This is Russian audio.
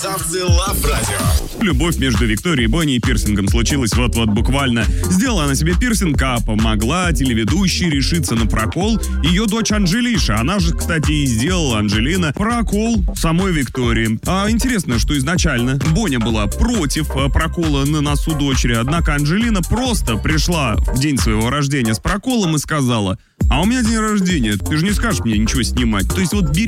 Красавцы Лав Радио. Любовь между Викторией, Бонни и пирсингом случилась вот-вот буквально. Сделала она себе пирсинг, а помогла телеведущей решиться на прокол ее дочь Анжелиша. Она же, кстати, и сделала, Анжелина, прокол самой Виктории. А интересно, что изначально Боня была против прокола на носу дочери, однако Анжелина просто пришла в день своего рождения с проколом и сказала: а у меня день рождения, ты же не скажешь мне ничего снимать. То есть вот бери